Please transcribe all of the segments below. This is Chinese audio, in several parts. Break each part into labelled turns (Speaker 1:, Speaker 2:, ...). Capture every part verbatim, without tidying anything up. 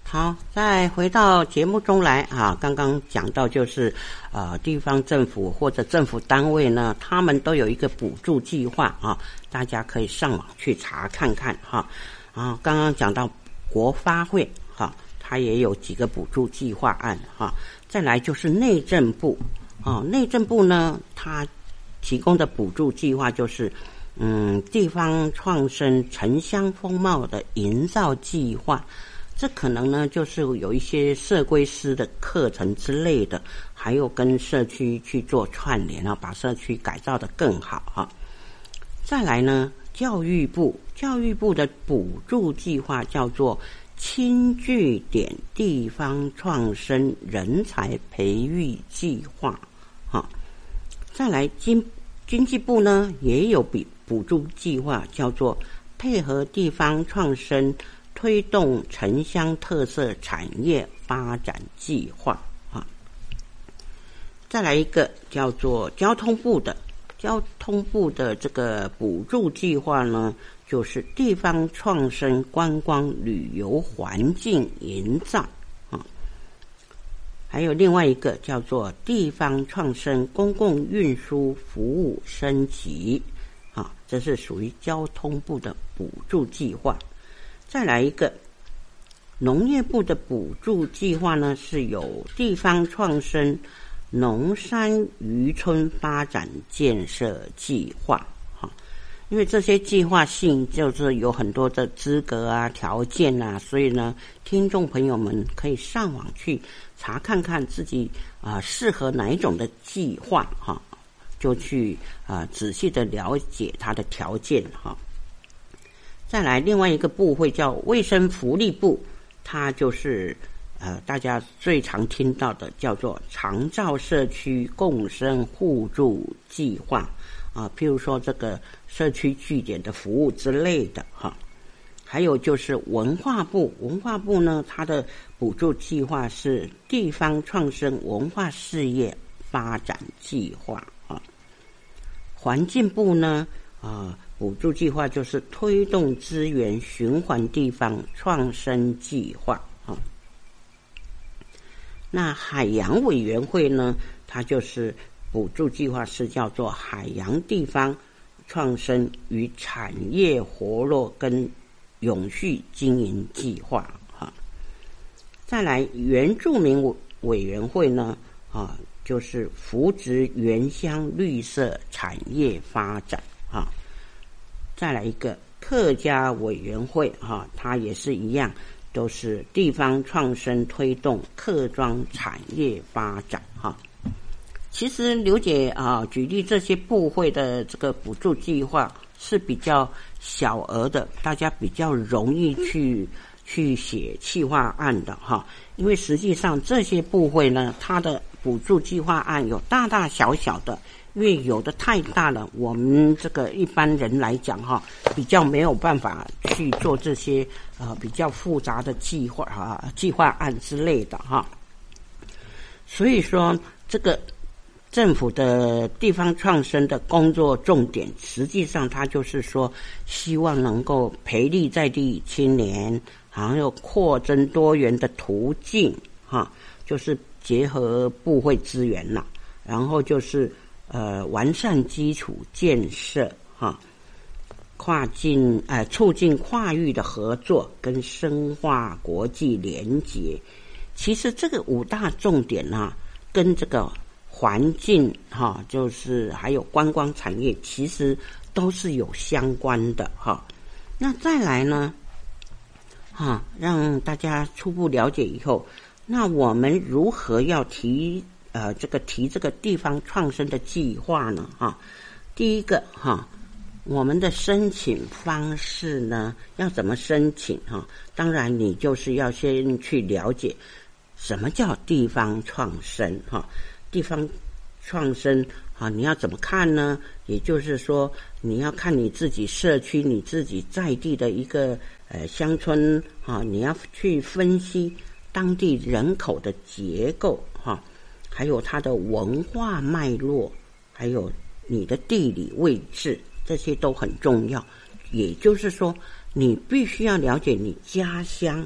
Speaker 1: 好，再回到节目中来啊，刚刚讲到就是呃地方政府或者政府单位呢，他们都有一个补助计划啊，大家可以上网去查看看哈。啊，刚刚讲到国发会哈，它也有几个补助计划案哈。再来就是内政部啊，内政部呢，它提供的补助计划就是嗯地方创生城乡风貌的营造计划。这可能呢，就是有一些社规师的课程之类的，还有跟社区去做串联啊，把社区改造得更好啊。再来呢，教育部教育部的补助计划叫做轻据点地方创生人才培育计划啊。再来经经济部呢，也有补补助计划，叫做配合地方创生推动城乡特色产业发展计划啊。再来一个叫做交通部的交通部的这个补助计划呢，就是地方创生观光旅游环境营造啊。还有另外一个叫做地方创生公共运输服务升级啊，这是属于交通部的补助计划。再来一个农业部的补助计划呢，是有地方创生农山渔村发展建设计划哈。因为这些计划性就是有很多的资格啊条件啊，所以呢听众朋友们可以上网去查看看自己啊、呃、适合哪一种的计划哈，就去啊、呃、仔细的了解它的条件哈。再来另外一个部会叫卫生福利部，它就是呃大家最常听到的叫做长照社区共生互助计划啊，譬如说这个社区据点的服务之类的哈。还有就是文化部，文化部呢它的补助计划是地方创生文化事业发展计划啊。环境部呢啊补助计划就是推动资源循环地方创生计划啊。那海洋委员会呢，它就是补助计划是叫做海洋地方创生与产业活络跟永续经营计划哈。再来原住民委员会呢啊，就是扶植原乡绿色产业发展啊。再来一个客家委员会哈，它也是一样，都是地方创生推动客庄产业发展哈。其实刘姐啊举例这些部会的这个补助计划是比较小额的，大家比较容易去去写企划案的哈。因为实际上这些部会呢，它的补助计划案有大大小小的，因为有的太大了，我们这个一般人来讲哈，比较没有办法去做这些呃比较复杂的计划啊、计划案之类的哈。所以说，这个政府的地方创生的工作重点，实际上它就是说，希望能够培力在地青年，还有扩增多元的途径哈，就是结合部会资源啦，然后就是呃，完善基础建设哈，跨境呃促进跨域的合作跟深化国际连结。其实这个五大重点啊，跟这个环境哈，就是还有观光产业，其实都是有相关的哈。那再来呢，哈，让大家初步了解以后，那我们如何要提？呃，这个提这个地方创生的计划呢，哈，第一个哈，我们的申请方式呢，要怎么申请哈？当然，你就是要先去了解什么叫地方创生哈，地方创生啊，你要怎么看呢？也就是说，你要看你自己社区、你自己在地的一个呃乡村啊，你要去分析当地人口的结构哈。还有它的文化脉络，还有你的地理位置，这些都很重要。也就是说，你必须要了解你家乡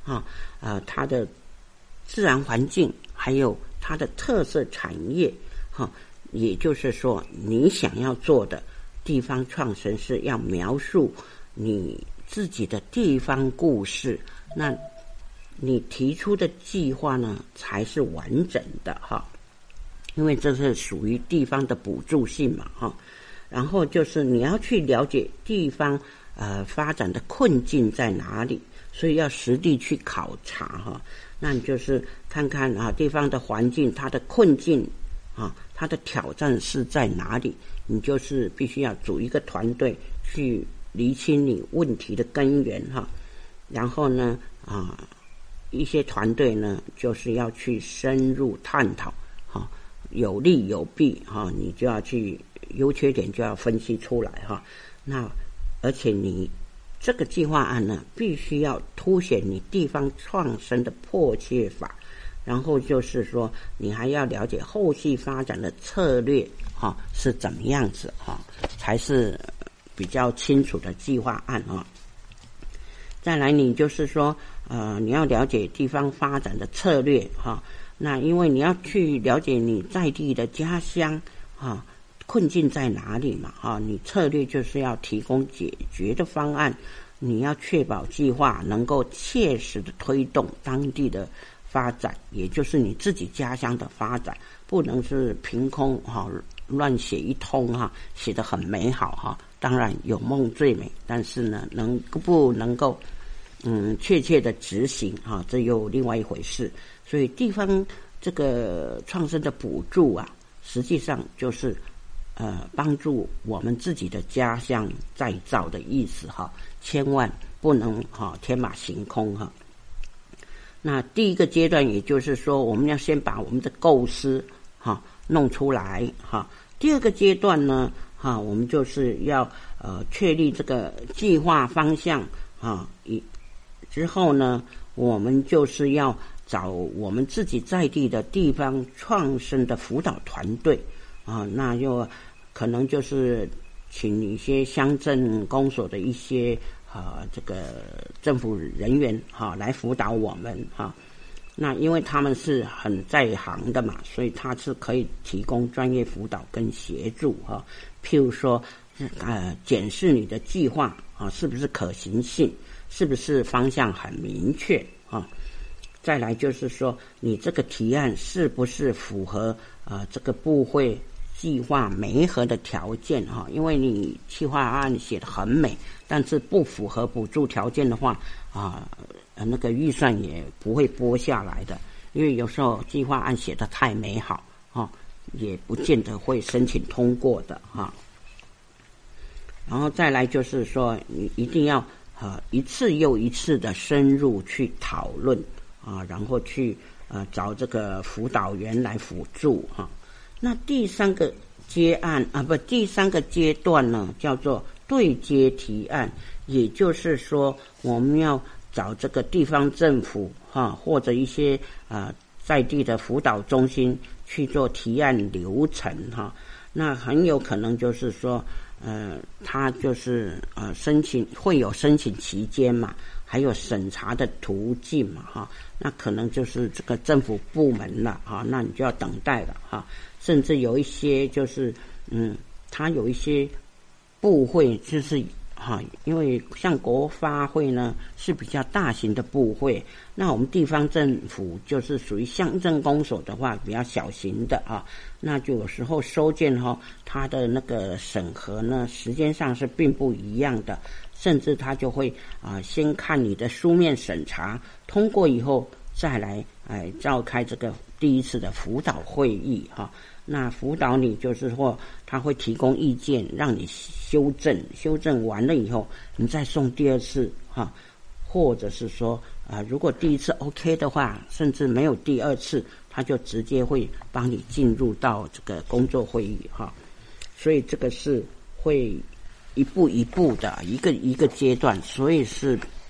Speaker 1: 啊，呃，它的自然环境，还有它的特色产业，哈、啊，也就是说，你想要做的地方创生是要描述你自己的地方故事，那你提出的计划呢才是完整的哈，因为这是属于地方的补助性嘛哈。然后就是你要去了解地方呃发展的困境在哪里，所以要实地去考察哈。那你就是看看啊地方的环境，它的困境啊，它的挑战是在哪里？你就是必须要组一个团队去厘清你问题的根源哈。然后呢啊，一些团队呢就是要去深入探讨哈，有利有弊哈，你就要去。优缺点就要分析出来哈，那而且你这个计划案呢，必须要凸显你地方创生的迫切法，然后就是说你还要了解后续发展的策略哈是怎么样子哈，才是比较清楚的计划案啊。再来，你就是说呃你要了解地方发展的策略哈，那因为你要去了解你在地的家乡哈。困境在哪里嘛？啊，你策略就是要提供解决的方案，你要确保计划能够切实的推动当地的发展，也就是你自己家乡的发展，不能是凭空哈乱写一通哈，写得很美好哈。当然有梦最美，但是呢，能不能够嗯确切的执行哈，这又另外一回事。所以地方这个创生的补助啊，实际上就是。呃，帮助我们自己的家乡再造的意思哈，千万不能哈天马行空哈。那第一个阶段，也就是说，我们要先把我们的构思哈弄出来哈。第二个阶段呢，哈，我们就是要呃确立这个计划方向啊，以之后呢，我们就是要找我们自己在地的地方创生的辅导团队。啊，那就可能就是请一些乡镇公所的一些啊这个政府人员哈、啊、来辅导我们哈、啊。那因为他们是很在行的嘛，所以他是可以提供专业辅导跟协助哈、啊。譬如说，呃，检视你的计划啊是不是可行性，是不是方向很明确啊。再来就是说，你这个提案是不是符合啊这个部会计划媒合的条件哈，因为你计划案写得很美，但是不符合补助条件的话啊，那个预算也不会拨下来的。因为有时候计划案写得太美好啊，也不见得会申请通过的哈。然后再来就是说，你一定要啊一次又一次的深入去讨论啊，然后去呃找这个辅导员来辅助哈。那第三个阶案啊，不，第三个阶段呢，叫做对接提案，也就是说，我们要找这个地方政府哈，或者一些啊、呃、在地的辅导中心去做提案流程哈。那很有可能就是说，呃，他就是呃申请会有申请期间嘛，还有审查的途径嘛哈。那可能就是这个政府部门了哈，那你就要等待了哈。甚至有一些就是嗯，它有一些部会就是哈，因为像国发会呢是比较大型的部会，那我们地方政府就是属于乡镇公所的话比较小型的啊，那就有时候收件哈，它的那个审核呢时间上是并不一样的，甚至他就会啊先看你的书面审查通过以后再来哎召开这个第一次的辅导会议哈。那辅导你就是说他会提供意见让你修正，修正完了以后你再送第二次哈，或者是说啊、呃、如果第一次 OK 的话，甚至没有第二次，他就直接会帮你进入到这个工作会议哈。所以这个是会一步一步的一个一个阶段，所以是